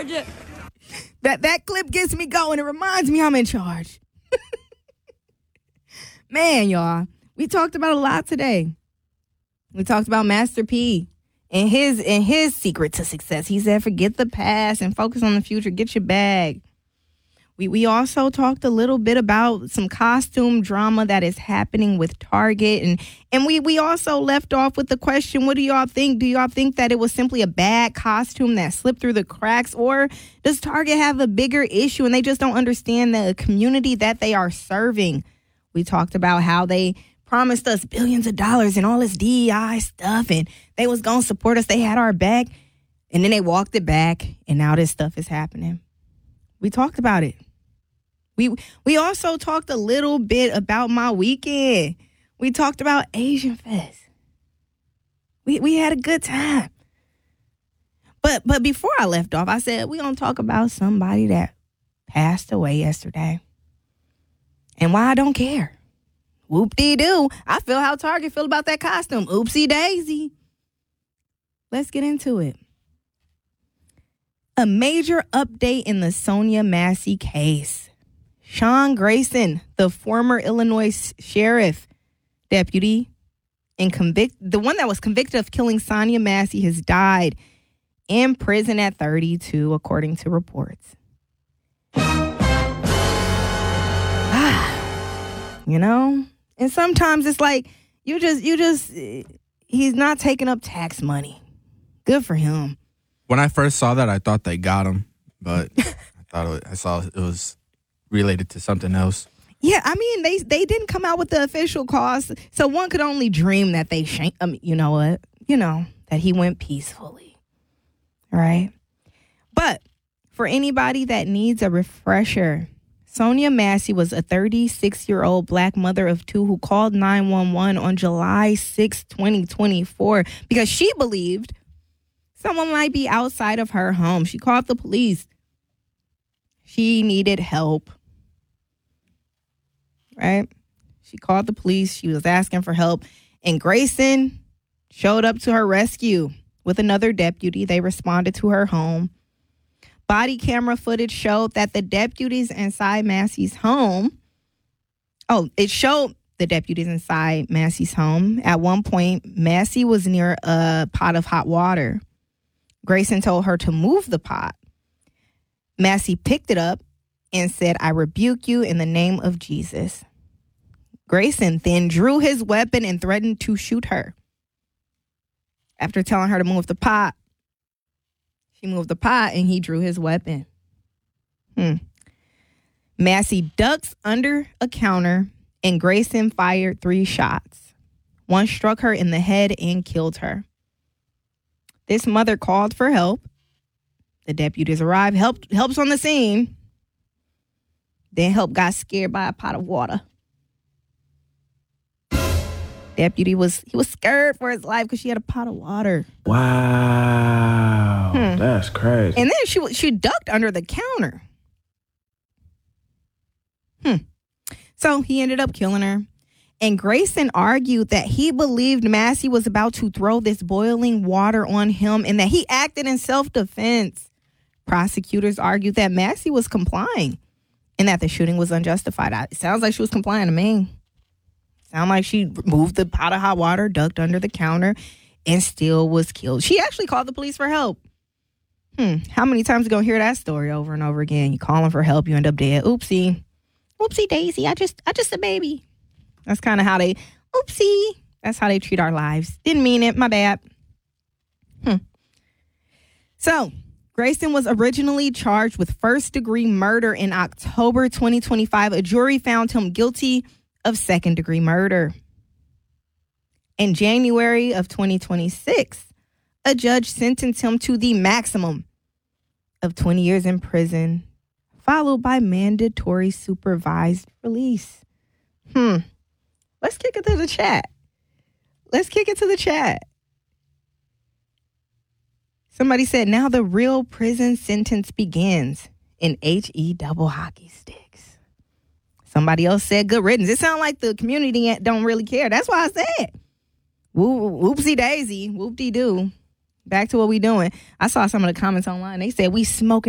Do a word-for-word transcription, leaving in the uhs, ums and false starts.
charge. That that clip gets me going. It reminds me I'm in charge. Man, y'all, we talked about a lot today. We talked about Master P and his and his secret to success. He said, forget the past and focus on the future. Get your bag. We we also talked a little bit about some costume drama that is happening with Target. And, and we, we also left off with the question, what do y'all think? Do y'all think that it was simply a bad costume that slipped through the cracks? Or does Target have a bigger issue and they just don't understand the community that they are serving? We talked about how they promised us billions of dollars and all this D E I stuff, and they was going to support us. They had our back, and then they walked it back, and now this stuff is happening. We talked about it. We we also talked a little bit about my weekend. We talked about Asian Fest. We we had a good time. But but before I left off, I said we're going to talk about somebody that passed away yesterday. And why I don't care. Whoop-dee-doo. I feel how Target feel about that costume. Oopsie daisy. Let's get into it. A major update in the Sonia Massey case. Sean Grayson, the former Illinois sheriff deputy and convict the one that was convicted of killing Sonia Massey, has died in prison at thirty-two, according to reports. You know, and sometimes it's like you just, you just, he's not taking up tax money. Good for him. When I first saw that, I thought they got him, but I thought it was, I saw it was related to something else. Yeah, I mean, they they didn't come out with the official cause, so one could only dream that they shanked. I mean, you know what? You know that he went peacefully, right? But for anybody that needs a refresher, Sonia Massey was a thirty-six-year-old black mother of two who called nine one one on July sixth, twenty twenty-four, because she believed someone might be outside of her home. She called the police. She needed help, right? She called the police. She was asking for help, and Grayson showed up to her rescue with another deputy. They responded to her home. Body camera footage showed that the deputies inside Massey's home, oh, it showed the deputies inside Massey's home. At one point, Massey was near a pot of hot water. Grayson told her to move the pot. Massey picked it up and said, "I rebuke you in the name of Jesus." Grayson then drew his weapon and threatened to shoot her. After telling her to move the pot, He moved the pot and he drew his weapon. Hmm. Massey ducks under a counter and Grayson fired three shots. One struck her in the head and killed her. This mother called for help. The deputies arrived, helped, helps on the scene. Then help got scared by a pot of water. Deputy was, he was scared for his life because she had a pot of water. Wow. Hmm. That's crazy. And then she she ducked under the counter. Hmm. So he ended up killing her. And Grayson argued that he believed Massey was about to throw this boiling water on him and that he acted in self-defense. Prosecutors argued that Massey was complying and that the shooting was unjustified. It sounds like she was complying to me. Sound like she moved the pot of hot water, ducked under the counter, and still was killed. She actually called the police for help. Hmm. How many times are you going to hear that story over and over again? You calling for help, you end up dead. Oopsie. Oopsie daisy. I just, I just a baby. That's kind of how they, oopsie. That's how they treat our lives. Didn't mean it. My bad. Hmm. So, Grayson was originally charged with first-degree murder in October twenty twenty-five. A jury found him guilty of second-degree murder. In January of twenty twenty-six, a judge sentenced him to the maximum of twenty years in prison, followed by mandatory supervised release. Hmm. Let's kick it to the chat. Let's kick it to the chat. Somebody said, now the real prison sentence begins in H E double hockey sticks. Somebody else said, good riddance. It sounds like the community don't really care. That's why I said, whoopsie daisy, whoop-de-doo. Back to what we doing. I saw some of the comments online. They said, we smoking